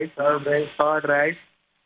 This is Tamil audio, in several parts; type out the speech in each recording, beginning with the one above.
கர்ட் ரைஸ்,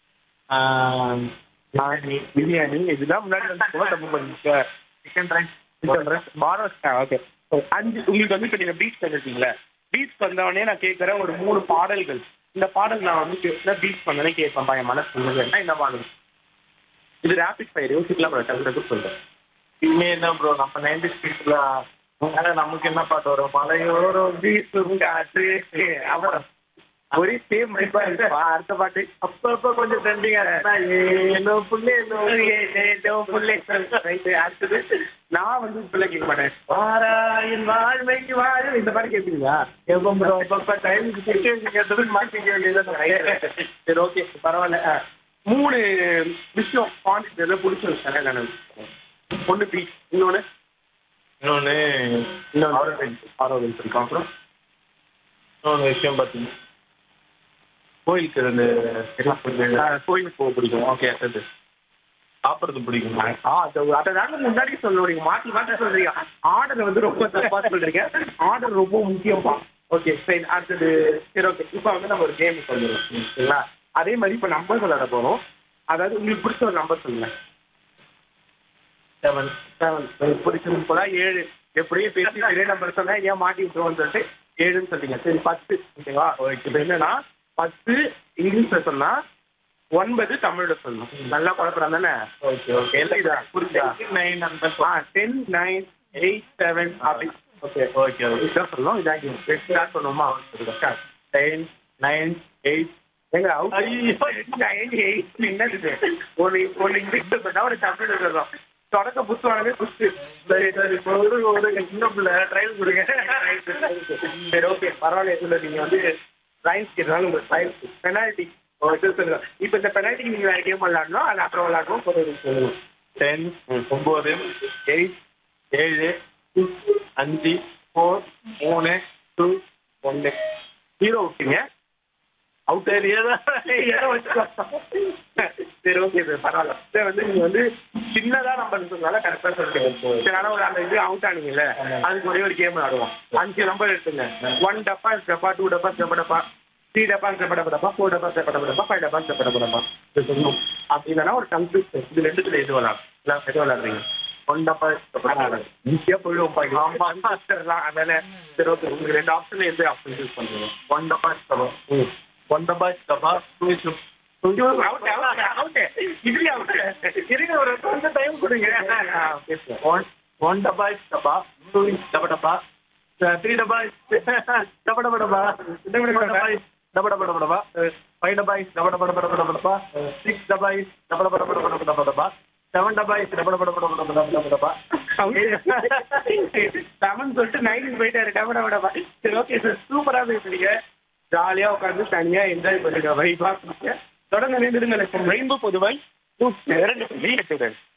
நானி, பிரியாணி இதுதான் முன்னாடி வந்து தப்பு பண்ணிருக்க. Chicken rice. Chicken rice, பாரோஸ்டா. Okay, 5 உங்களுக்கு வந்து இப்போ நீங்கள் பீச் பண்ணிருக்கீங்களா? பீச் வந்தவொடனே நான் கேட்குறேன் ஒரு 3 பாடல்கள். இந்த பாடல் நான் வந்து பீச் பண்ணனே கேட்பேன் என் மனசு சொல்லுங்கன்னா இந்த பாடல். இது ரேபிட் ஃபயர் யோசிக்கலாம் ப்ரோ, டக்கு சொல்கிறேன். இனிமே என்ன ப்ரோ நம்ம 90s கிட்ஸ்ல நமக்கு என்ன பாட்டு வரும்? மலையோரம் வீசும் காற்று. அப்புறம் ஒரே சேம் அடுத்த பாட்டு அப்பப்ப கொஞ்சம் ட்ரெண்டிங்கா என்ன புள்ளே அடுத்தது நான் வந்து பிள்ளை கேட்க மாட்டேன். வாராயின் வாழ்வைக்கு வாழ இந்த மாதிரி கேட்பீங்களா? எப்போ ப்ரோ அப்பப்ப டைம் கேட்டது மாட்டிக்க வேண்டியதான். சரி ஓகே பரவாயில்ல. 3 விஷயம் பாண்டிச்சேரியில் பிடிச்ச விஷயம் நான் ஒன்று பீச், இன்னொன்று ஆரோவில் இருக்கும். அப்புறம் இன்னொன்று விஷயம் பார்த்தீங்கன்னா கோயிலுக்கு ரெண்டு கோயிலுக்கு போக பிடிக்கும். ஓகே, அது சாப்பிட்றது பிடிக்கும். அதாங்க முன்னாடி சொல்லுவீங்க, மாற்றி சொல்றீங்க. ஆர்டர் வந்து ரொம்ப தப்பா சொல்றீங்க. ஆர்டர் ரொம்ப முக்கியமா. ஓகே சரி, அடுத்தது சரி ஓகே. இப்போ வந்து நம்ம ஒரு கேம் சொல்லுவோம் சரிங்களா? அதே மாதிரி இப்போ நம்பர் விளையாட போகிறோம். அதாவது உங்களுக்கு பிடிச்ச ஒரு நம்பர் சொல்லுங்க. 7. பிடிச்சிருக்கு போல 7. எப்படியும் பேசி ஒரே நம்பர் சொன்னா ஏன் மாட்டி விட்டுருவோம்னு சொல்லிட்டு 7ன்னு சொல்லிங்க. சரி 10 ஓகேவா? இப்போ என்னன்னா 10 இங்கிலீஷ்ல சொன்னா 9 தமிழ்ல சொல்லணும். நல்லா குழப்பம் தானே? Okay okay. எழுதிடா புரியுதா? 9 நம்பர் 10 9 8 7 அப்படி. Okay okay okay. இதான் சொல்லணும். இதாக்கி ஸ்டார்ட் பண்ணுவோமா? 10 9 8. எங்க அவுட் 9 8 என்னது? ஒரு இங்கிலீஷ் சொன்னா ஒரு தமிழ்ல சொல்லணும். தொடக்க புத்தகமே புஸ்து. சரி சரி. இப்போ ஒரு சின்ன பிள்ளை ட்ரையல் கொடுங்க. சரி ஓகே பரவாயில்ல. இதில் நீங்கள் வந்து ரைன்ஸ் கேட்டாலும் உங்களுக்கு ரைன்ஸ் பெனால்ட்டி சொல்லுங்க. இப்போ இந்த பெனால்ட்டிக்கு நீங்கள் வேறு கேம் விளாடணும், அது அப்புறம் விளாடணும். சொல்லுங்க. 10 9 8 7 5 4 3 2 1. 0 விட்டீங்க. அவுட் ஏதோ வச்சுக்கலாம். சரி ஓகே சார் பரவாயில்ல. சார் வந்து நீங்கள் வந்து சின்னதாக நம்பர் சொன்னால கரெக்டாக சொல்லிட்டீங்க. சரி ஆனால் ஒரு அந்த இது அவுட் ஆனீங்கல்ல, அதுக்கு ஒரே ஒரு கேம் விளாடுவோம். 5 நம்பர் எடுத்துங்க. 1 டப்பா 2 டப்பா 3 டப்பா 4 டப்பா 5 டப்பா சொல்லணும். அப்படி இல்லைன்னா ஒரு கன்ஃபியூஸ். இது 2த்துல எது விளாடும்? எது விளாடுறீங்க? 1 டப்பா ஈஸியாக போயிடுவோம். அதனால சரி ஓகே. உங்களுக்கு 2 ஆப்ஷன் எந்த ஆப்ஷன் யூஸ் பண்ணுறீங்க? 1 டப்பா டப்பா 1 டப்பா டப்பா 2 இதுலயே அவுட். இருங்க ஒரு கொஞ்சம் டைம் கொடுங்க. 1 டப்பா டப்பா 2 டப்பா டப்பா 3 டப்பா டப்பா டப்பா டப்பா 4 டப்பா டப்பா டப்பா டப்பா 5 டப்பா டப்பா டப்பா டப்பா டப்பா 6 டப்பா டப்பா டப்பா டப்பா டப்பா டப்பா 7 டப்பா டப்பா டப்பா டப்பா டப்பா டப்பா 7 சொல்லிட்டு 9 போயிட்டாரு. டப்பா. சரி ஓகே சார், சூப்பராக பேசுறீங்க. ஜாலியாக உட்காந்து தனியாக என்ஜாய் பண்ணுங்க. வைபாக தொடர்ந்து நின்றுங்க. ரெயின்போ பொதுவாய் 2.8